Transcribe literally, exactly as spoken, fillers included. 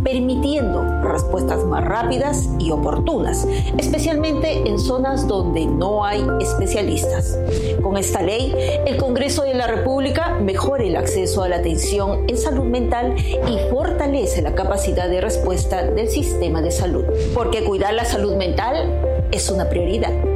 permitiendo respuestas más rápidas y oportunas, especialmente en zonas donde no hay especialistas. Con esta ley, el Congreso de la República mejora el acceso a la atención en salud mental y fortalece la capacidad de respuesta del sistema de salud, porque cuidar la salud mental es una prioridad.